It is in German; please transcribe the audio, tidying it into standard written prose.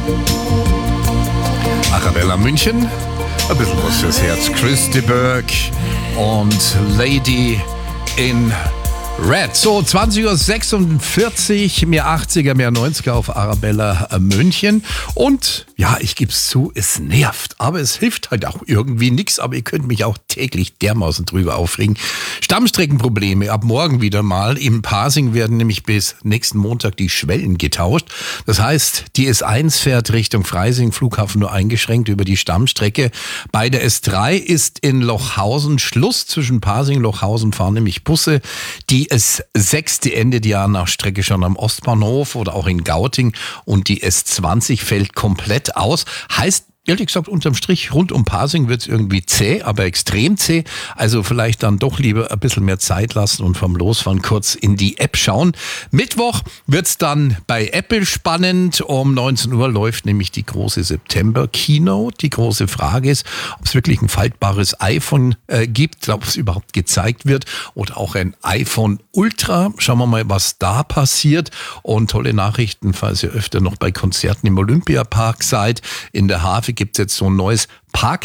Arabella München, ein bisschen was fürs Herz. Christy Burke und Lady in Red. So, 20.46 Uhr, mehr 80er, mehr 90er auf Arabella München. Und ja, ich gebe es zu, es nervt. Aber es hilft halt auch irgendwie nichts. Aber ihr könnt mich auch täglich dermaßen drüber aufregen. Stammstreckenprobleme ab morgen wieder mal. Im Pasing werden nämlich bis nächsten Montag die Schwellen getauscht. Das heißt, die S1 fährt Richtung Freising, Flughafen nur eingeschränkt über die Stammstrecke. Bei der S3 ist in Lochhausen Schluss. Zwischen Pasing und Lochhausen fahren nämlich Busse. Die S6, die endet ja nach Strecke schon am Ostbahnhof oder auch in Gauting. Und die S20 fällt komplett aus. Heißt, ehrlich gesagt, unterm Strich, rund um Pasing wird es irgendwie zäh, aber extrem zäh. Also vielleicht dann doch lieber ein bisschen mehr Zeit lassen und vom Losfahren kurz in die App schauen. Mittwoch wird es dann bei Apple spannend. Um 19 Uhr läuft nämlich die große September-Keynote. Die große Frage ist, ob es wirklich ein faltbares iPhone gibt, ob es überhaupt gezeigt wird oder auch ein iPhone Ultra. Schauen wir mal, was da passiert. Und tolle Nachrichten, falls ihr öfter noch bei Konzerten im Olympiapark seid. In der Havel gibt es jetzt so ein neues